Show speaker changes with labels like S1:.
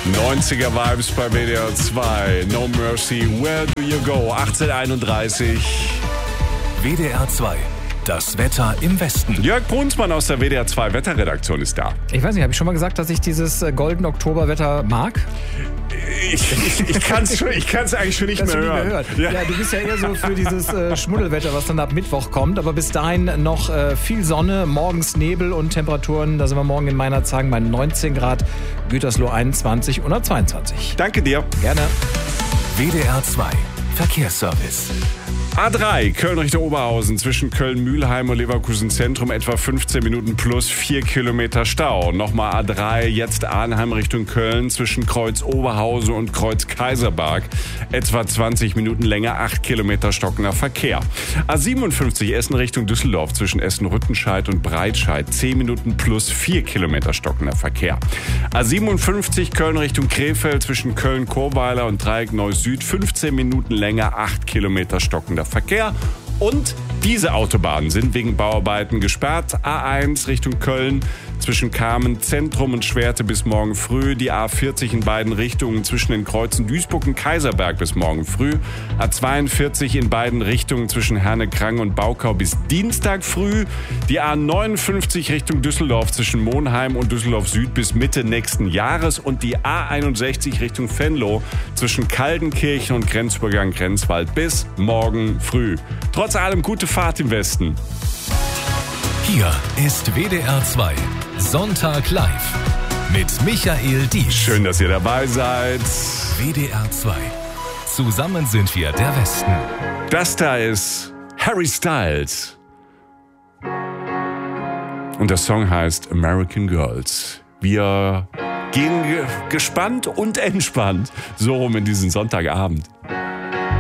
S1: 90er Vibes bei WDR 2. No Mercy, Where Do You Go? 18:31.
S2: WDR 2. Das Wetter im Westen.
S1: Jörg Brunsmann aus der WDR 2 Wetterredaktion ist da.
S3: Ich weiß nicht, habe ich schon mal gesagt, dass ich dieses Golden Oktoberwetter mag?
S1: Ich kann es eigentlich schon nicht mehr hören.
S3: Ja, du bist ja eher so für dieses Schmuddelwetter, was dann ab Mittwoch kommt. Aber bis dahin noch viel Sonne, morgens Nebel und Temperaturen. Da sind wir morgen in Meinerzhagen bei 19 Grad, Gütersloh 21 oder 22.
S1: Danke dir.
S3: Gerne.
S2: WDR 2. Verkehrsservice.
S1: A3, Köln Richtung Oberhausen, zwischen Köln-Mühlheim und Leverkusen Zentrum etwa 15 Minuten plus 4 Kilometer Stau. Nochmal A3, jetzt Arnheim Richtung Köln, zwischen Kreuz Oberhausen und Kreuz Kaiserberg etwa 20 Minuten länger, 8 Kilometer stockender Verkehr. A57 Essen Richtung Düsseldorf, zwischen Essen-Rüttenscheid und Breitscheid 10 Minuten plus 4 Kilometer stockender Verkehr. A57 Köln Richtung Krefeld, zwischen Köln-Chorweiler und Dreieck Neuss Süd 15 Minuten länger, 8 Kilometer stockender Verkehr. Und diese Autobahnen sind wegen Bauarbeiten gesperrt. A1 Richtung Köln zwischen Kamen Zentrum und Schwerte bis morgen früh. Die A40 in beiden Richtungen zwischen den Kreuzen Duisburg und Kaiserberg bis morgen früh. A42 in beiden Richtungen zwischen Herne-Krang und Baukau bis Dienstag früh. Die A59 Richtung Düsseldorf zwischen Monheim und Düsseldorf Süd bis Mitte nächsten Jahres. Und die A61 Richtung Venlo zwischen Kaldenkirchen und Grenzübergang Grenzwald bis morgen früh. Trotz allem gute Fahrt im Westen.
S2: Hier ist WDR 2. Sonntag live mit Michael Dietz.
S1: Schön, dass ihr dabei seid.
S2: WDR 2. Zusammen sind wir der Westen.
S1: Das da ist Harry Styles. Und der Song heißt American Girls. Wir gehen gespannt und entspannt so rum in diesen Sonntagabend.